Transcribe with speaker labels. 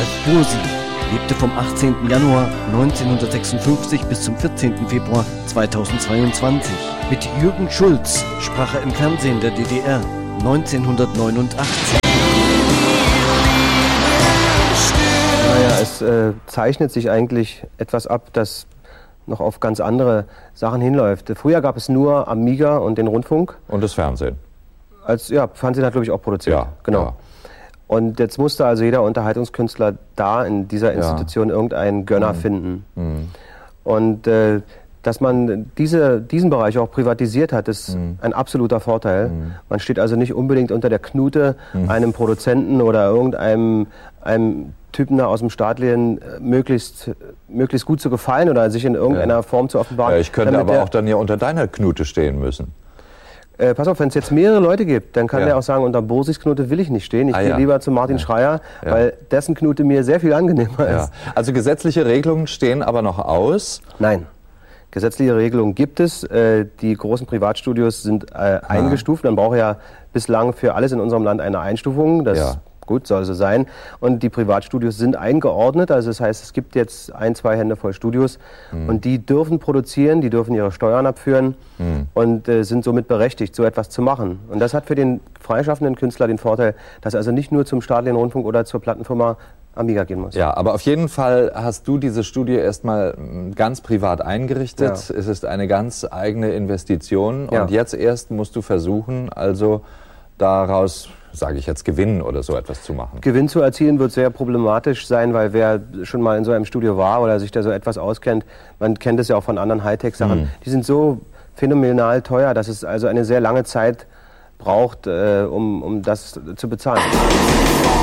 Speaker 1: Ralf Bursi lebte vom 18. Januar 1956 bis zum 14. Februar 2022. Mit Jürgen Schulz sprach er im Fernsehen der DDR 1989.
Speaker 2: Naja, es zeichnet sich eigentlich etwas ab, das noch auf ganz andere Sachen hinläuft. Früher gab es nur Amiga und den Rundfunk.
Speaker 3: Und das Fernsehen.
Speaker 2: Fernsehen hat, glaube ich, auch produziert.
Speaker 3: Ja,
Speaker 2: genau.
Speaker 3: Ja.
Speaker 2: Und jetzt musste also jeder Unterhaltungskünstler da in dieser Institution irgendeinen Gönner finden. Und dass man diesen Bereich auch privatisiert hat, ist ein absoluter Vorteil. Man steht also nicht unbedingt unter der Knute einem Produzenten oder irgendeinem Typen da aus dem Staatlichen möglichst gut zu gefallen oder sich in irgendeiner Form zu offenbaren.
Speaker 3: Ja, ich könnte aber auch dann ja unter deiner Knute stehen müssen.
Speaker 2: Pass auf, wenn es jetzt mehrere Leute gibt, dann kann der auch sagen, unter Bursis Knute will ich nicht stehen. Ich gehe lieber zu Martin Schreier, weil dessen Knute mir sehr viel angenehmer ist.
Speaker 3: Also gesetzliche Regelungen stehen aber noch aus?
Speaker 2: Nein. Gesetzliche Regelungen gibt es. Die großen Privatstudios sind eingestuft. Man braucht ja bislang für alles in unserem Land eine Einstufung. Das gut, soll so sein. Und die Privatstudios sind eingeordnet. Also das heißt, es gibt jetzt 2 Hände voll Studios. Und die dürfen produzieren, die dürfen ihre Steuern abführen und sind somit berechtigt, so etwas zu machen. Und das hat für den freischaffenden Künstler den Vorteil, dass er also nicht nur zum staatlichen Rundfunk oder zur Plattenfirma Amiga gehen muss.
Speaker 3: Ja, aber auf jeden Fall hast du diese Studie erstmal ganz privat eingerichtet. Ja. Es ist eine ganz eigene Investition. Und jetzt erst musst du versuchen, also daraus, sage ich jetzt, Gewinn oder so etwas zu machen.
Speaker 2: Gewinn zu erzielen wird sehr problematisch sein, weil wer schon mal in so einem Studio war oder sich da so etwas auskennt, man kennt es ja auch von anderen Hightech-Sachen, die sind so phänomenal teuer, dass es also eine sehr lange Zeit braucht, um das zu bezahlen.